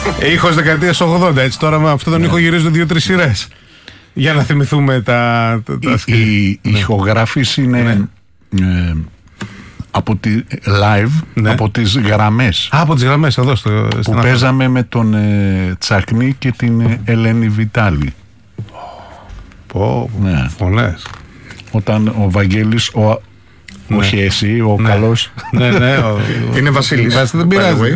Ήχος δεκαετίας 80, έτσι. Τώρα με αυτόν τον ήχο γυρίζονται 2-3 σειρές. Για να θυμηθούμε τα η ηχογράφηση είναι από τη live, από τις γραμμές. Από τις γραμμές εδώ που παίζαμε με τον Τσακνή και την Ελένη Βιτάλη. Φωνές. Όταν ο Βαγγέλης, όχι εσύ, ο καλός. Είναι Βασίλης. Δεν πειράζει,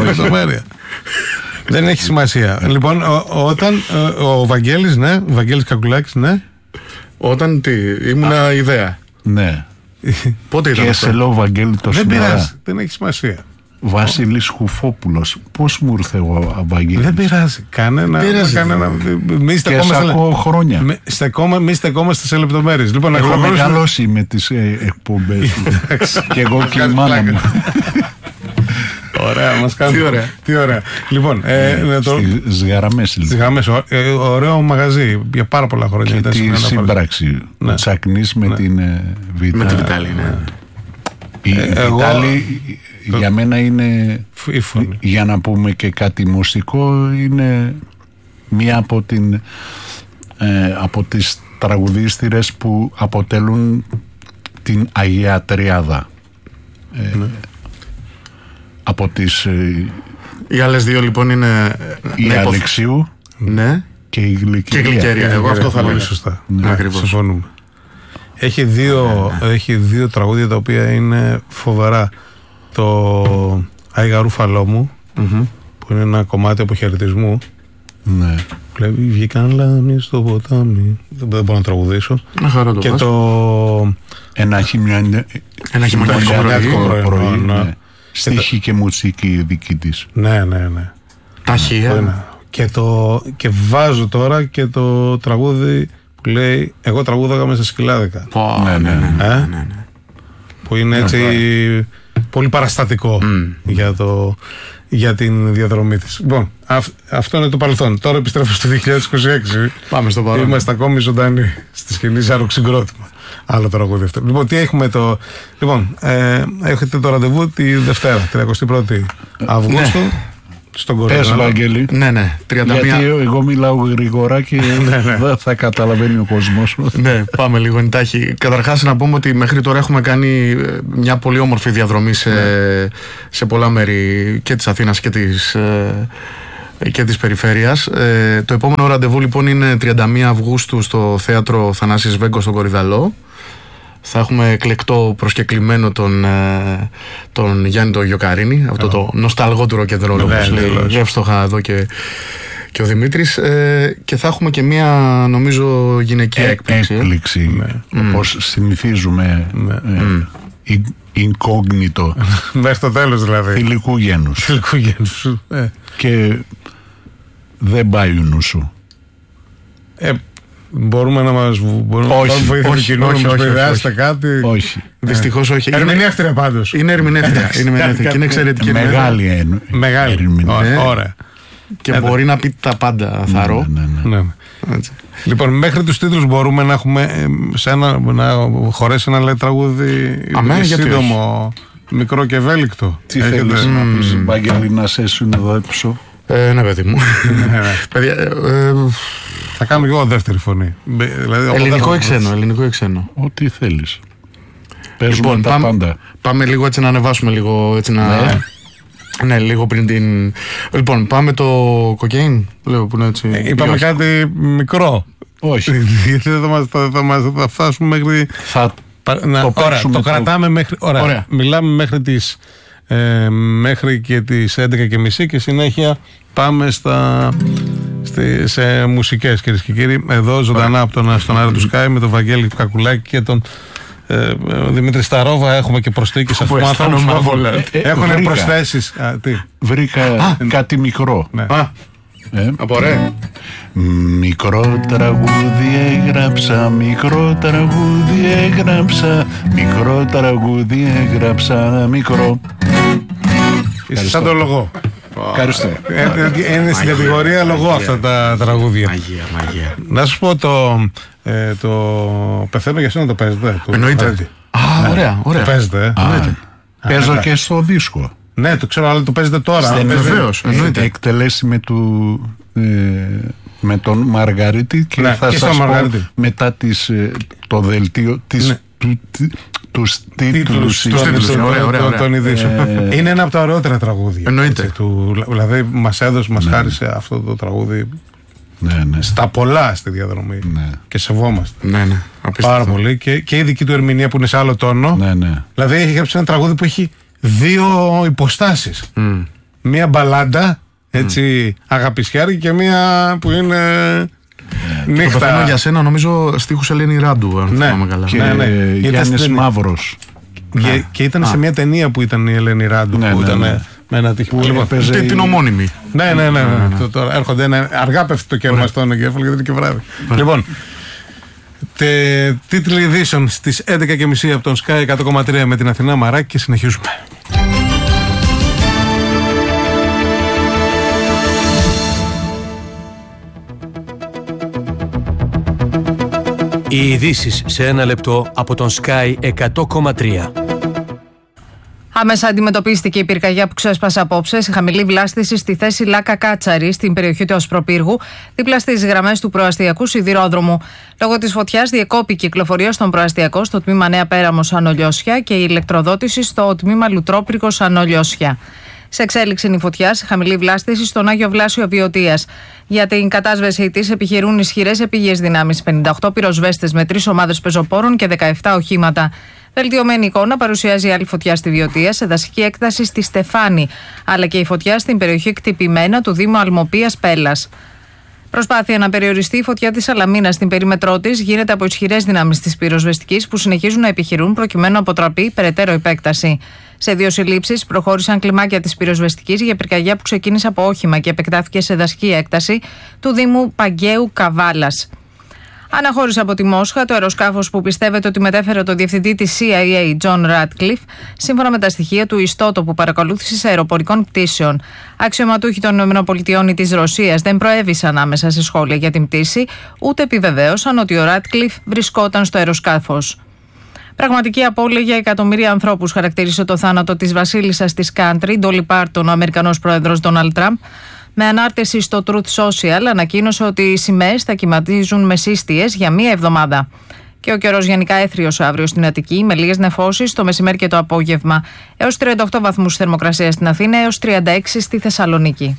δεν έχει σημασία. Λοιπόν, όταν ο Βαγγέλης, ο Βαγγέλης Κακουλάκης, όταν ήμουνα ιδέα. Ναι. Πότε ήταν και αυτό? σε λέω Βαγγέλη το δεν πειράζει, δεν έχει σημασία. Βασίλης Χουφόπουλος. Πώς μου ήρθε ο Βαγγέλης? Δεν πειράζει. Κανένα. Και σε ακούω χρόνια. Μη στεκόμαστε σε λεπτομέρειες. Λοιπόν, έχω μεγαλώσει με τις εκπομπές και εγώ και η μάνα μου. Ωραία, μας κάνει. Τι ωραία. Λοιπόν, στις γραμμές. Ωραίο μαγαζί για πάρα πολλά χρόνια. Και τη σύμπραξη. Ο Τσακνής με την Βιτάλη. Η Βιτάλη για μένα είναι, για να πούμε και κάτι μουσικό, είναι μία από τις τραγουδίστηρες που αποτελούν την Αγία Τριάδα. Από τις... Οι άλλες δύο λοιπόν είναι η Αλεξίου και η Γλυκερία. Εγώ αυτό θα λέω. Σωστά. Συμφωνούμε. Έχει δύο τραγούδια τα οποία είναι φοβερά. Το Άιγα Ρούφαλό μου, που είναι ένα κομμάτι αποχαιρετισμού. Ναι. Βλέπει, βγήκαν λάμοι στο ποτάμι. Δεν μπορώ να τραγουδήσω. Και το ένα χειμωνιάτικο πρωί. Στίχη και μουσική δική της. Ναι. Ταχεία. Και βάζω τώρα και το τραγούδι που λέει εγώ τραγούδαγα μέσα στα σκυλάδικα. Ναι. Που είναι έτσι πολύ παραστατικό για την διαδρομή της. Λοιπόν, αυτό είναι το παρελθόν. Τώρα επιστρέφω στο 2026. Πάμε στο παρόν. Είμαστε ακόμη ζωντανοί στη σκηνή σαν συγκρότημα. Άλλο τραγούδι αυτό. Λοιπόν, τι έχουμε Λοιπόν, έχετε το ραντεβού τη Δευτέρα, 31η Αυγούστου. Στον Κορυδαλό. Πες, Βαγγέλη. Ναι. 31... Γιατί εγώ μιλάω γρήγορα και δεν θα καταλαβαίνει ο κόσμος. Ναι, πάμε λίγο εντάχει. Καταρχάς να πούμε ότι μέχρι τώρα έχουμε κάνει μια πολύ όμορφη διαδρομή σε πολλά μέρη και της Αθήνας και της περιφέρειας. Το επόμενο ραντεβού λοιπόν είναι 31 Αυγούστου στο θέατρο Θανάσης Βέγκο στον Κορυδαλό. Θα έχουμε εκλεκτό προσκεκλημένο τον Γιάννη τον Γιοκαρίνη, αυτό το νοσταλγό του ροκεντρόλ, όπως λέει εύστοχα εδώ και ο Δημήτρης, και θα έχουμε και μία νομίζω γυναικεία έκπληξη. Όπως συνηθίζουμε, incognito. Μέχρι το τέλος δηλαδή. Θηλυκού γένους. Και δεν πάει ο νου σου. Μπορούμε να μας βοηθήσει κοινό, να μας περάσετε κάτι. Όχι. Δυστυχώς όχι. Ερμηνεύτρια πάντως. Είναι ερμηνεύτρια. Και είναι εξαιρετική. Μεγάλη ερμηνεία. Ωραία. Και μπορεί να πει τα πάντα, θαρώ. Ναι. Λοιπόν, μέχρι τους τίτλους μπορούμε να έχουμε να χωρέσει ένα τραγούδι σύντομο, μικρό και ευέλικτο. Τι θέλεις να πεις, Βαγγέλη, να σε συνοδέψω? Ναι, παιδί μου. Θα κάνω και εγώ δεύτερη φωνή. Ελληνικό ή ξένο. Ό,τι θέλεις. Παίζουμε τα πάντα. Πάμε λίγο έτσι να ανεβάσουμε λίγο έτσι να... Ναι, λίγο πριν την... Λοιπόν, πάμε το κοκαίν, λέω που είναι έτσι... Είπαμε κάτι μικρό. Όχι. Θα φτάσουμε μέχρι... Το κρατάμε μέχρι... Ωραία. Μιλάμε μέχρι και τις 11:30 και συνέχεια πάμε σε μουσικές, κυρίες και κύριοι. Εδώ ζωντανά στον αέρα του Sky με τον Βαγγέλη Κακουλάκη και τον Δημήτρη Σταρόβα. Έχουμε και προσθήκες αυτού του άνθρωπου. Έχουν προσθέσεις. Βρήκα κάτι μικρό. Από ρε. Μικρό τραγούδι έγραψα, μικρό τραγούδι έγραψα, μικρό τραγούδι έγραψα, μικρό. Είσαι σαν το λογό. Ευχαριστώ. Είναι στην κατηγορία λογό αυτά τα τραγούδια. Μαγεία. Να σου πω το πεθαίνω για σένα, το παίζετε? Εννοείται. Ωραία. Το παίζετε? Παίζω και στο δίσκο. Ναι, το ξέρω, αλλά το παίζετε τώρα. Βεβαίως, εννοείται. Εκτελέσει με τον Μαργαρίτη και Ναι, θα και σας στον πω Μαργαρίτη. μετά το δελτίο Ναι. τους τίτλους των ειδήσεων. Είναι ένα από τα ωραιότερα τραγούδια. Εννοείται. Έτσι, δηλαδή μας χάρισε αυτό το τραγούδι Ναι. στα πολλά στη διαδρομή. Ναι. Και σεβόμαστε. Ναι, απίστευτο. Πάρα πολύ. Και η δική του ερμηνεία που είναι σε άλλο τόνο. Ναι. Δηλαδή έχει γράψει ένα τραγούδι που έχει δύο υποστάσεις. Μία μπαλάντα, έτσι, αγαπησιάρικη, και μία που είναι Το νύχτα. πεθαίνω για σένα, νομίζω στίχους Ελένη Ράντου, αν Ναι. θυμάμαι καλά. Και Ναι. Γιάννης στην- Μαύρος. Και ήταν σε μια ταινία που ήταν η Ελένη Ράντου, Ναι, που ναι, ήταν ναι. με ένα τείχο. Λοιπόν, Έπαιζε Την ομώνυμη. ναι. Τώρα έρχονται αργά πέφτει το κέρμα στον εγκέφαλο γιατί είναι και βράδυ. Λοιπόν, τίτλοι ειδήσεων στις 11.30 από τον Sky 100,3 με την Αθηνά Μαράκη και συνεχίζουμε. Οι ειδήσεις σε ένα λεπτό από τον Sky 100,3. Άμεσα αντιμετωπίστηκε η πυρκαγιά που ξέσπασε απόψε σε χαμηλή βλάστηση στη θέση Λάκα Κάτσαρη, στην περιοχή του Ασπροπύργου, δίπλα στις γραμμές του προαστιακού σιδηρόδρομου. Λόγω της φωτιάς διεκόπη η κυκλοφορία στον προαστιακό στο τμήμα Νέα Πέραμος Ανολιώσια και η ηλεκτροδότηση στο τμήμα Λουτρόπυργος Ανολιώσια. Σε εξέλιξη είναι η φωτιά σε χαμηλή βλάστηση στον Άγιο Βλάσιο Βιωτίας. Για την κατάσβεσή της επιχειρούν ισχυρές επίγειες δυνάμεις, 58 πυροσβέστες με 3 ομάδες πεζοπόρων και 17 οχήματα. Βελτιωμένη εικόνα παρουσιάζει άλλη φωτιά στη Βιωτία σε δασική έκταση στη Στεφάνη, αλλά και η φωτιά στην περιοχή Κτυπημένα του Δήμου Αλμοπίας Πέλλας. Προσπάθεια να περιοριστεί η φωτιά της Σαλαμίνας στην περίμετρό της γίνεται από ισχυρές δυνάμεις της πυροσβεστικής που συνεχίζουν να επιχειρούν προκειμένου να αποτραπεί περαιτέρω επέκταση. Σε 2 συλλήψεις προχώρησαν κλιμάκια της πυροσβεστικής για πυρκαγιά που ξεκίνησε από όχημα και επεκτάθηκε σε δασική έκταση του Δήμου Παγκαίου Καβάλας. Αναχώρησε από τη Μόσχα το αεροσκάφος που πιστεύεται ότι μετέφερε το διευθυντή της CIA, John Ratcliffe, σύμφωνα με τα στοιχεία του ιστότοπου παρακολούθησης αεροπορικών πτήσεων. Αξιωματούχοι των ΗΠΑ ή της Ρωσίας δεν προέβησαν άμεσα σε σχόλια για την πτήση, ούτε επιβεβαίωσαν ότι ο Ratcliffe βρισκόταν στο αεροσκάφος. Πραγματική απώλεια για εκατομμύρια ανθρώπους χαρακτήρισε το θάνατο της βασίλισσας της country, Dolly Parton, ο Αμερικανός πρόεδρος Donald Trump. Με ανάρτηση στο Truth Social ανακοίνωσε ότι οι σημαίες θα κυματίζουν μεσίστιες για μία εβδομάδα. Και ο καιρός γενικά έθριος αύριο στην Αττική, με λίγες νεφώσεις το μεσημέρι και το απόγευμα. Έως 38 βαθμούς θερμοκρασία στην Αθήνα, έως 36 στη Θεσσαλονίκη.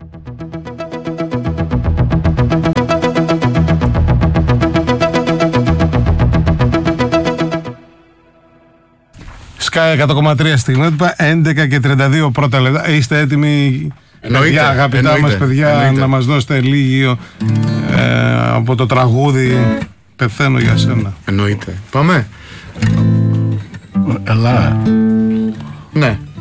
Sky 100,3 στιγμή, 11:32 πρώτα λεπτά. Είστε έτοιμοι, παιδιά, αγαπητά μας παιδιά, να μας δώσετε λίγο από το τραγούδι «Πεθαίνω για σένα»? Εννοείται. Πάμε. Ελά. Ναι.